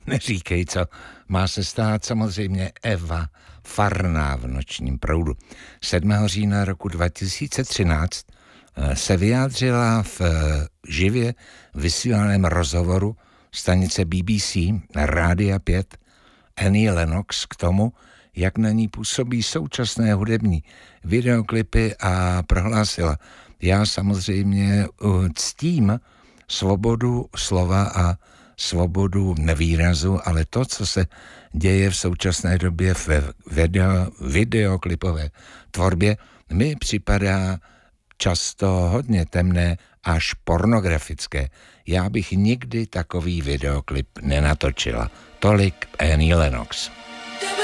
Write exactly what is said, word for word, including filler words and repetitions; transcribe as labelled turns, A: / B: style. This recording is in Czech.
A: neříkej, co má se stát. Samozřejmě Eva Farná v Nočním proudu. sedmého října roku dva tisíce třináct se vyjádřila v živě vysílaném rozhovoru stanice B B C na Rádia pět Annie Lennox k tomu, jak na ní působí současné hudební videoklipy a prohlásila: já samozřejmě ctím svobodu slova a svobodu nevýrazu, ale to, co se děje v současné době v video, videoklipové tvorbě, mi připadá často hodně temné až pornografické. Já bych nikdy takový videoklip nenatočila. Tolik Annie Lennox.